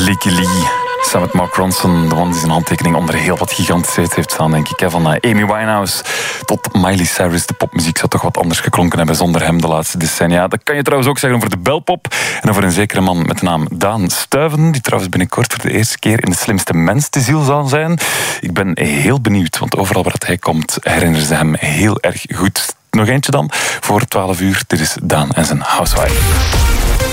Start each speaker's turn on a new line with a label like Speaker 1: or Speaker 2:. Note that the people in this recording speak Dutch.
Speaker 1: Leaky Lee. Samen met Mark Ronson, de man die zijn handtekening onder heel wat gigantische heeft staan, denk ik. Van Amy Winehouse tot Miley Cyrus. De popmuziek zou toch wat anders geklonken hebben zonder hem de laatste decennia. Dat kan je trouwens ook zeggen over de belpop. En over een zekere man met de naam Daan Stuyven, die trouwens binnenkort voor de eerste keer in De Slimste Mens te ziel zal zijn. Ik ben heel benieuwd, want overal waar hij komt herinneren ze hem heel erg goed. Nog eentje dan, voor 12 uur. Dit is Daan en zijn Housewife.